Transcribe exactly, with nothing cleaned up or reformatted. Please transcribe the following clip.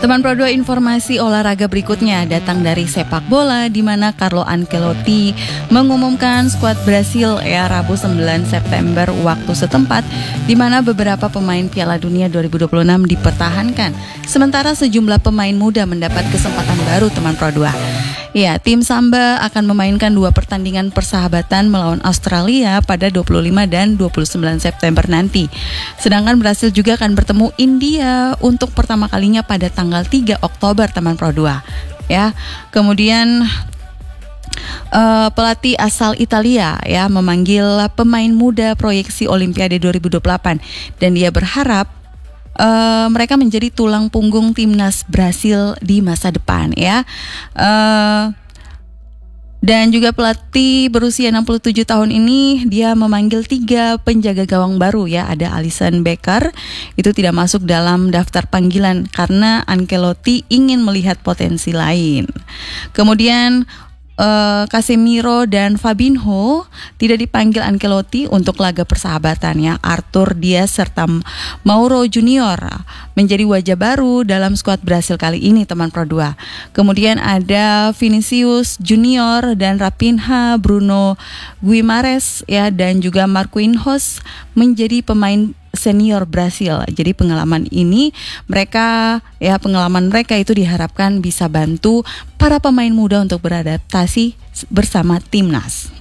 Teman Pro dua, informasi olahraga berikutnya datang dari sepak bola, di mana Carlo Ancelotti mengumumkan skuad Brasil ya Rabu sembilan September waktu setempat, di mana beberapa pemain Piala Dunia dua ribu dua puluh enam dipertahankan, sementara sejumlah pemain muda mendapat kesempatan baru. Teman Pro dua, ya, tim Samba akan memainkan dua pertandingan persahabatan melawan Australia pada dua puluh lima dan dua puluh sembilan September nanti. Sedangkan Brasil juga akan bertemu India untuk pertama kalinya pada tanggal tiga Oktober, teman Pro dua. Ya, kemudian uh, pelatih asal Italia ya memanggil pemain muda proyeksi Olimpiade dua ribu dua puluh delapan, dan dia berharap Uh, mereka menjadi tulang punggung timnas Brasil di masa depan ya. Uh, dan juga pelatih berusia enam puluh tujuh tahun ini dia memanggil tiga penjaga gawang baru ya. Ada Alisson Becker, itu tidak masuk dalam daftar panggilan karena Ancelotti ingin melihat potensi lain. Kemudian Uh, Casemiro dan Fabinho tidak dipanggil Ancelotti untuk laga persahabatan ya. Arthur Diaz serta Mauro Junior menjadi wajah baru dalam skuad Brasil kali ini, teman Pro dua. Kemudian ada Vinicius Junior dan Raphinha, Bruno Guimarães ya, dan juga Marquinhos menjadi pemain senior Brasil. Jadi pengalaman ini mereka ya pengalaman mereka itu diharapkan bisa bantu para pemain muda untuk beradaptasi bersama timnas.